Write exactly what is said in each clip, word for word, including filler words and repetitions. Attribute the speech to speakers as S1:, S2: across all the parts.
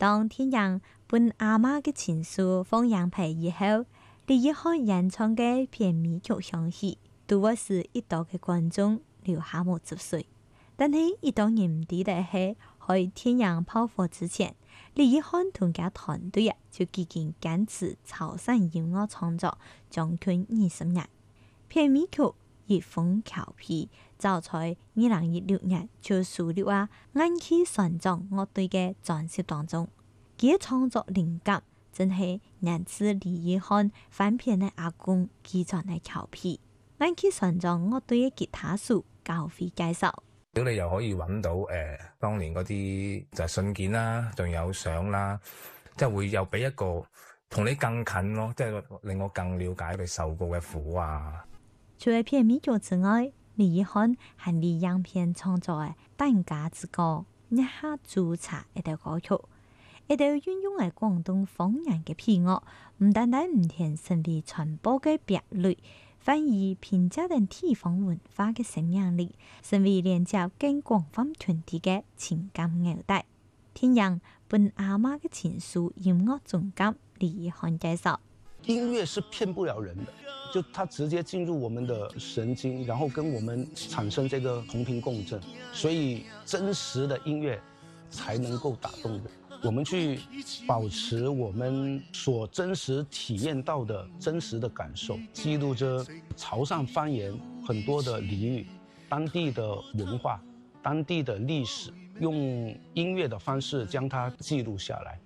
S1: 当天阳本阿媽嘅情書放羊皮以後，李一漢演唱嘅片尾曲響起，對我是一道嘅觀眾留下無汁水。但係一當人唔知嘅係，喺天陽炮火之前，李一漢同佢團隊啊就已經堅持潮汕音樂創作將近二十年。片尾曲《熱風裘皮》就在二零一六年就收錄啊暗器船長樂隊嘅專輯當中。佢嘅創作靈感真係源自李一漢翻片嘅阿公寄傳嘅裘皮。暗器船長樂隊嘅吉他手高飛介紹。
S2: 如果你又可以揾到誒、呃、當年嗰啲就係信件啦，仲有相啦，即係會又俾一個同你更近咯，即係令我更了解佢受過嘅苦啊。
S1: 除咗片尾曲之外，李一漢還為樣片創作嘅《蛋家之歌》一下註冊一條歌曲，一條運用嘅廣東方言嘅配樂，唔單單唔聽成為傳播嘅別類。反而評價等地方文化嘅生命力，成為連接更廣泛團體嘅情感紐帶。天陽本阿媽嘅情書音樂總監李一漢介紹：
S3: 音樂是騙不了人的，就它直接進入我們的神經，然後跟我們產生這個同頻共振，所以真實的音樂才能夠打動人。我們去保持我們所真實體驗到的真實的感受，記錄着潮汕方言很多的俚語，當地的文化，當地的歷史，用音樂的方式將它記錄下來。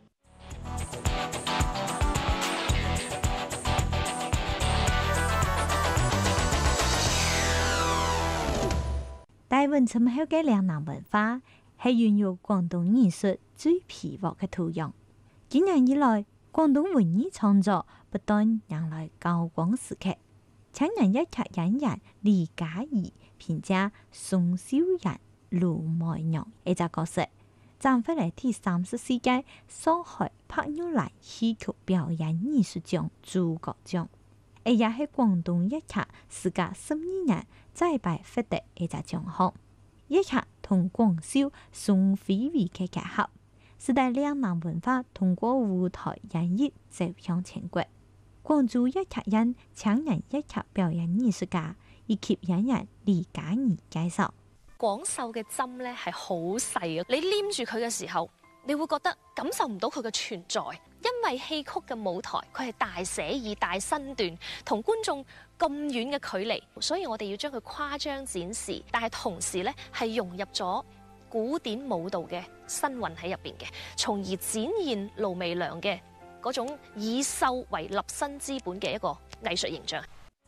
S1: 大溫深厚嘅嶺南文化係孕育廣東藝術最皮薄嘅土壤。幾年以來，廣東文藝創作不斷迎來高光時刻。青年一劇演員李嘉怡評價宋小人、盧梅娘呢隻角色，賺回嚟第三十四屆上海柏玉蘭戲曲表演藝術獎主角獎，呢也係廣東一劇時隔十二年再擺獲得呢隻獎項。一劇同廣繡宋徽徽嘅結合，使得嶺南文化通過舞台演繹走向全國。廣州一劇院請人一劇表演藝術家以及演員李嘉怡介紹：
S4: 廣繡嘅針咧係好細嘅，你黏住佢嘅時候，你會覺得感受唔到佢嘅存在，因為戲曲嘅舞台佢係大寫意、大身段，同觀眾咁遠嘅距離，所以我哋要將佢誇張展示，但係同時咧係融入咗古典舞蹈嘅身韻喺入邊嘅，從而展現盧媚娘嘅嗰種以繡為立身之本嘅一個藝術形象。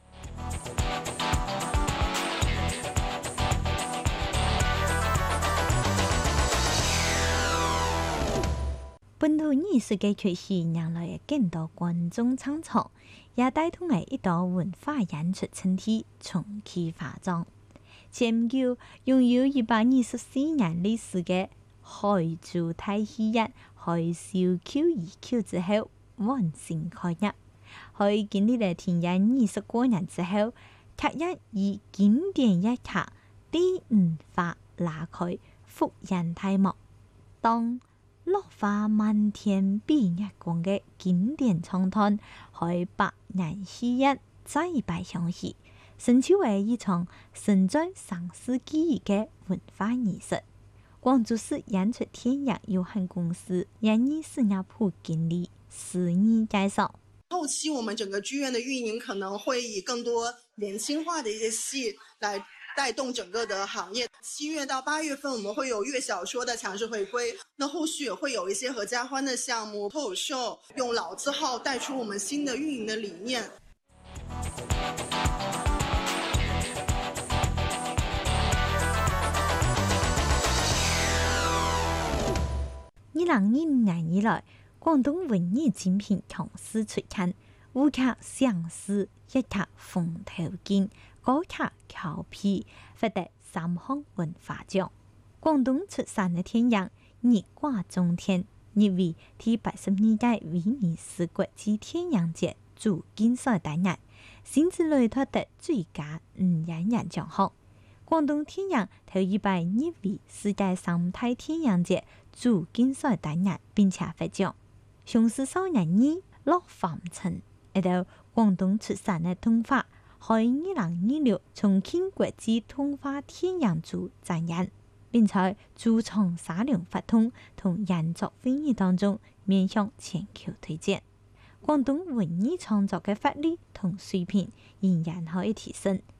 S1: 本土藝術嘅崛起，讓來嘅更多觀眾撐場，也帶動嚟一道文化演出整體重啟發展。前唔久擁有一百二十四年歷史嘅海珠大戲院海嘯 Q 二 Q 之後完成開業，喺經歷了停演二十多年之後，劇院以經典一劇第五話拉開復演大幕。當落花漫天碧月光嘅經典唱段，喺百年戲院再擺響起，成就為一場承載上世紀嘅文化藝術。廣州市演出天陽有限公司演藝事業部經理施妮介紹：
S5: 後期我們整個劇院的運營可能會以更多年輕化的一些戲來帶動整個的行業。七月到八月份，我們會有粵小說的強勢回歸。那後續也會有一些合家歡的項目，脫口秀，用老字號帶出我們新的運營的理念。
S1: 二零二五年以來，廣東文藝精品強勢出現，舞劇上市，一劇風頭勁，歌劇裘皮獲得三項文化獎。廣東出產嘅天陽熱掛中天，入圍第八十二屆威尼斯國際天陽節主競賽單元，甚至累奪得最佳女演員獎項。廣東天陽頭一擺入圍世界三大天陽節主竞赛单元并且发奖。上市少年二落凡尘，一道廣東出產的動畫，喺二零二六重慶國際動畫電影節展演，並在駐場沙龍發通同研作會議當中面向全球推薦。廣東文藝創作嘅法律同水平仍然可以提升。